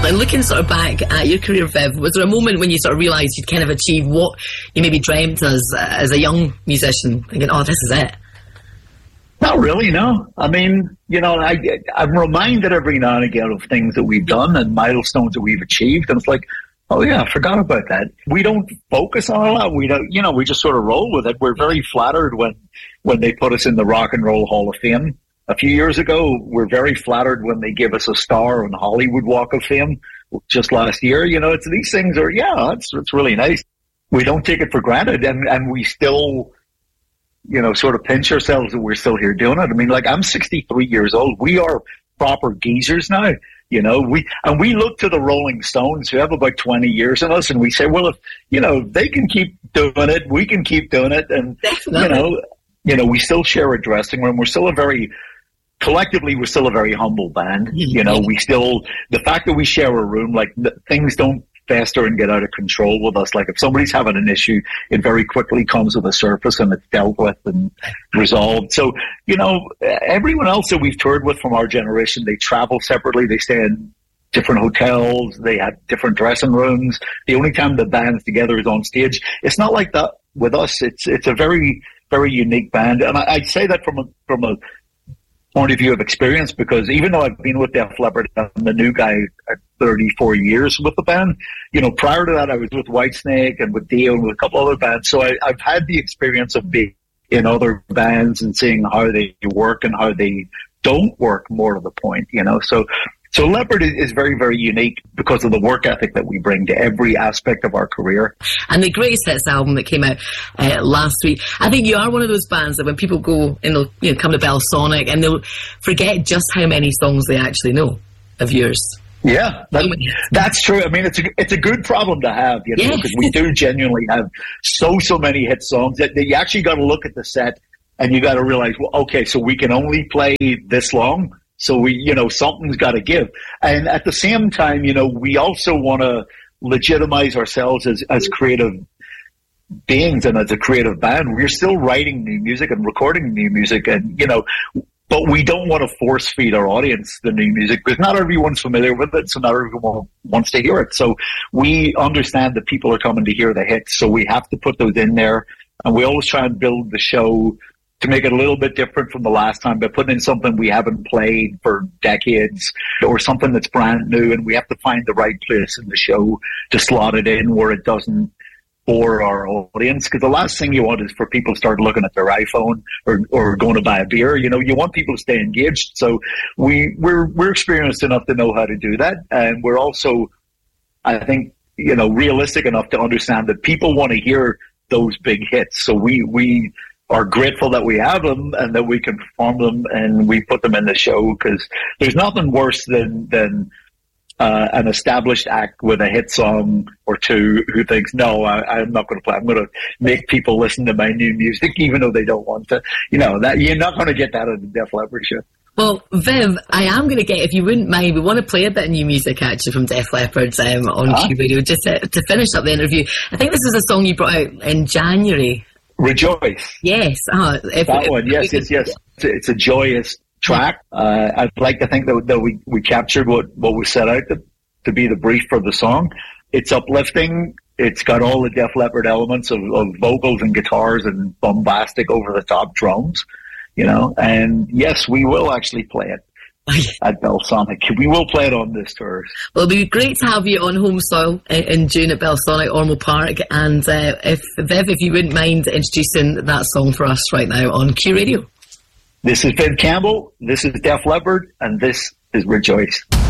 And looking sort of back at your career, Viv, was there a moment when you sort of realised you'd kind of achieved what you maybe dreamt as a young musician, thinking, oh, this is it? Not really, no. I mean, you know, I'm reminded every now and again of things that we've done and milestones that we've achieved, and it's like, oh yeah, I forgot about that. We don't focus on all that. We don't, you know, we just sort of roll with it. We're very flattered when they put us in the Rock and Roll Hall of Fame. A few years ago, we're very flattered when they give us a star on the Hollywood Walk of Fame just last year. You know, it's these things are, yeah, it's really nice. We don't take it for granted, and we still, you know, sort of pinch ourselves that we're still here doing it. I mean, like, I'm 63 years old. We are proper geezers now. You know, we look to the Rolling Stones, who have about 20 years in us, and we say, well, if, you know, they can keep doing it, we can keep doing it. And, you know, we still share a dressing room. We're still collectively, we're still a very humble band. You know, the fact that we share a room, like, things don't fester and get out of control with us. Like, if somebody's having an issue, it very quickly comes to the surface and it's dealt with and resolved. So, you know, everyone else that we've toured with from our generation, they travel separately, they stay in different hotels, they have different dressing rooms. The only time the band's together is on stage. It's not like that with us. It's a very, very unique band. And I'd say that from a point of view of experience, because even though I've been with Def Leppard, I'm the new guy at 34 years with the band. You know, prior to that, I was with Whitesnake and with Dio and with a couple other bands. So I've had the experience of being in other bands and seeing how they work and how they don't work, more to the point, you know. So Leppard is very, very unique because of the work ethic that we bring to every aspect of our career. And the Greatest Hits album that came out last week, I think you are one of those bands that when people go and they'll, you know, come to Belsonic and they'll forget just how many songs they actually know of yours. Yeah, that's true. I mean, it's a good problem to have, you know, because we do genuinely have so many hit songs that you actually got to look at the set and you got to realize, well, okay, so we can only play this long. So we, you know, something's got to give. And at the same time, you know, we also want to legitimize ourselves as creative beings and as a creative band. We're still writing new music and recording new music, and, you know, but we don't want to force feed our audience the new music because not everyone's familiar with it, so not everyone wants to hear it. So we understand that people are coming to hear the hits, so we have to put those in there. And we always try and build the show to make it a little bit different from the last time by putting in something we haven't played for decades or something that's brand new, and we have to find the right place in the show to slot it in where it doesn't bore our audience, because the last thing you want is for people to start looking at their iPhone or going to buy a beer. You know, you want people to stay engaged. So we're experienced enough to know how to do that, and we're also, I think, you know, realistic enough to understand that people want to hear those big hits. So we are grateful that we have them and that we can perform them and we put them in the show, because there's nothing worse than an established act with a hit song or two who thinks, no, I'm not going to play. I'm going to make people listen to my new music even though they don't want to. You know, that you're not going to get that at the Def Leppard show. Well, Viv, I am going to get, if you wouldn't mind, we want to play a bit of new music actually from Def Leppard on Q Radio, just to finish up the interview. I think this is a song you brought out in January. Rejoice. Yes. That one, yes. It's a joyous track. I'd like to think that we captured what we set out to be the brief for the song. It's uplifting. It's got all the Def Leppard elements of vocals and guitars and bombastic over-the-top drums, you know. And yes, we will actually play it at Belsonic. We will play it on this tour. Well, it'll be great to have you on home soil in June at Belsonic, Ormeau Park. And if you wouldn't mind introducing that song for us right now on Q Radio. This is Viv Campbell, this is Def Leppard, and this is Rejoice.